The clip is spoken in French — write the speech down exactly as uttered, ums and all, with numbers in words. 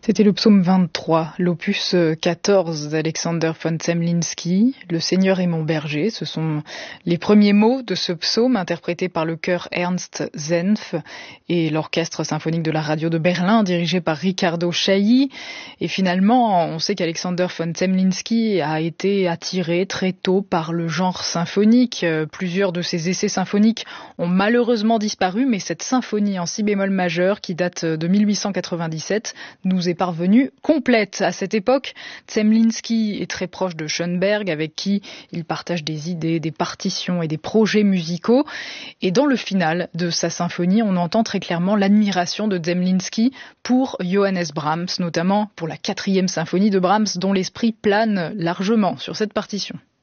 C'était le psaume vingt-trois, l'opus quatorze d'Alexander von Zemlinsky, Le Seigneur est mon berger. Ce sont les premiers mots de ce psaume interprétés par le chœur Ernst Senf et l'orchestre symphonique de la radio de Berlin dirigé par Riccardo Chailly. Et finalement, on sait qu'Alexander von Zemlinsky a été attiré très tôt par le genre symphonique. Plusieurs de ses essais symphoniques ont malheureusement disparu, mais cette symphonie en si bémol majeur qui date de mille huit cent quatre-vingt-dix-sept nous est parvenue complète. À cette époque, Zemlinsky est très proche de Schoenberg, avec qui il partage des idées, des partitions et des projets musicaux. Et dans le final de sa symphonie, on entend très clairement l'admiration de Zemlinsky pour Johannes Brahms, notamment pour la quatrième symphonie de Brahms, dont l'esprit plane largement sur cette partition.